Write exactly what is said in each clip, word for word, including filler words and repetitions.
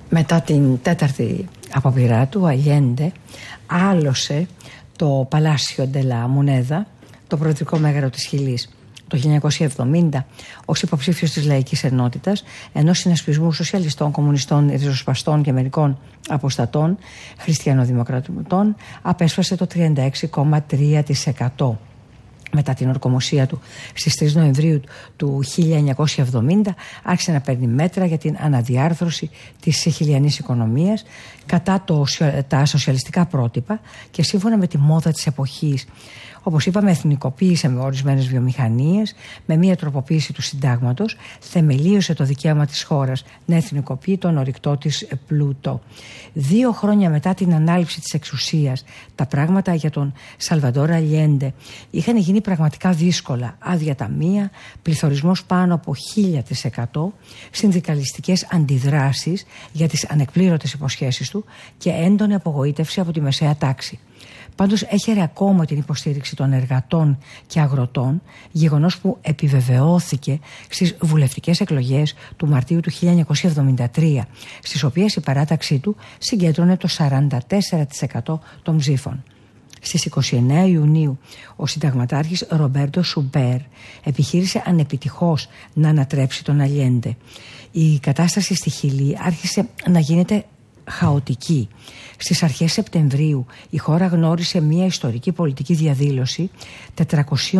Μετά την τέταρτη απόπειρά του, ο Αλιέντε άλωσε το Παλάσιο Ντελα Μονέδα, το προεδρικό μέγαρο της Χιλής, το χίλια εννιακόσια εβδομήντα ως υποψήφιος της Λαϊκής Ενότητας, ενός συνασπισμού σοσιαλιστών, κομμουνιστών, ριζοσπαστών και μερικών αποστατών χριστιανοδημοκρατών, απέσπασε το τριάντα έξι κόμμα τρία τοις εκατό. Μετά την ορκομοσία του στις τρεις Νοεμβρίου του χίλια εννιακόσια εβδομήντα, άρχισε να παίρνει μέτρα για την αναδιάρθρωση της χιλιανής οικονομίας κατά το, τα σοσιαλιστικά πρότυπα και σύμφωνα με τη μόδα της εποχής. Όπως είπαμε, εθνικοποίησε με ορισμένες βιομηχανίες, με μία τροποποίηση του συντάγματος, θεμελίωσε το δικαίωμα της χώρας να εθνικοποιεί τον ορυκτό της πλούτο. Δύο χρόνια μετά την ανάληψη της εξουσίας, τα πράγματα για τον Σαλβαντόρ Αλιέντε είχαν γίνει πραγματικά δύσκολα. Άδεια ταμεία, πληθωρισμός πάνω από χίλια τοις εκατό, συνδικαλιστικές αντιδράσεις για τις ανεκπλήρωτες υποσχέσεις του και έντονη απογοήτευση από τη μεσαία τάξη. Πάντως έχερε ακόμα την υποστήριξη των εργατών και αγροτών, γεγονός που επιβεβαιώθηκε στις βουλευτικές εκλογές του Μαρτίου του χίλια εννιακόσια εβδομήντα τρία, στις οποίες η παράταξή του συγκέντρωνε το σαράντα τέσσερα τοις εκατό των ψήφων. Στις είκοσι εννέα Ιουνίου, ο συνταγματάρχης Ρομπέρτο Σουμπέρ επιχείρησε ανεπιτυχώς να ανατρέψει τον Αλιέντε. Η κατάσταση στη Χιλή άρχισε να γίνεται χαοτική. Στις αρχές Σεπτεμβρίου η χώρα γνώρισε μια ιστορική πολιτική διαδήλωση. τετρακόσιες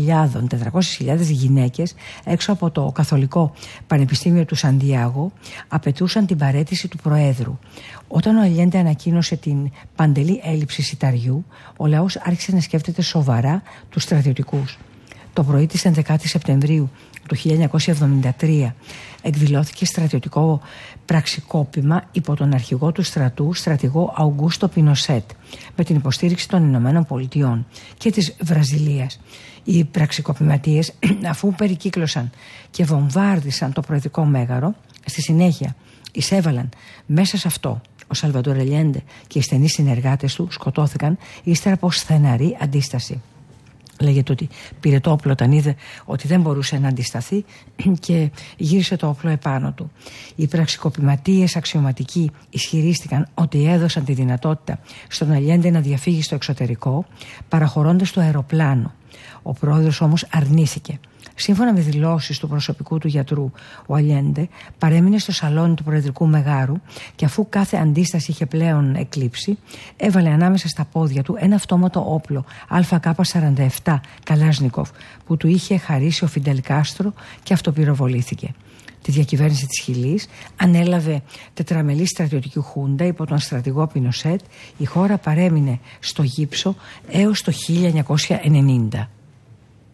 χιλιάδες γυναίκες έξω από το Καθολικό Πανεπιστήμιο του Σαντιάγο απαιτούσαν την παραίτηση του Προέδρου. Όταν ο Αλιέντε ανακοίνωσε την παντελή έλλειψη σιταριού, ο λαός άρχισε να σκέφτεται σοβαρά τους στρατιωτικούς. Το πρωί της ενδεκάτης Σεπτεμβρίου του χίλια εννιακόσια εβδομήντα τρία εκδηλώθηκε στρατιωτικό πραξικόπημα υπό τον αρχηγό του στρατού, στρατηγό Αουγκούστο Πινοσέτ, με την υποστήριξη των Ηνωμένων Πολιτειών και της Βραζιλίας. Οι πραξικοπηματίες, αφού περικύκλωσαν και βομβάρδισαν το προεδρικό μέγαρο, στη συνέχεια εισέβαλαν μέσα σε αυτό. Ο Σαλβαντόρ Αλιέντε και οι στενοί συνεργάτες του σκοτώθηκαν ύστερα από στεναρή αντίσταση. Λέγεται ότι πήρε το όπλο όταν είδε ότι δεν μπορούσε να αντισταθεί και γύρισε το όπλο επάνω του. Οι πραξικοπηματίες αξιωματικοί ισχυρίστηκαν ότι έδωσαν τη δυνατότητα στον Αλιέντε να διαφύγει στο εξωτερικό, παραχωρώντας το αεροπλάνο. Ο πρόεδρος όμως αρνήθηκε. Σύμφωνα με δηλώσεις του προσωπικού του γιατρού, ο Αλιέντε παρέμεινε στο σαλόνι του προεδρικού μεγάρου και αφού κάθε αντίσταση είχε πλέον εκλείψει, έβαλε ανάμεσα στα πόδια του ένα αυτόματο όπλο Α Κ σαράντα επτά Καλάζνικοφ που του είχε χαρίσει ο Φιντελ Κάστρο και αυτοπυροβολήθηκε. Τη διακυβέρνηση της Χιλής ανέλαβε τετραμελή στρατιωτική χούντα υπό τον στρατηγό Πινοσέτ. Η χώρα παρέμεινε στο γύψο έως το χίλια εννιακόσια ενενήντα.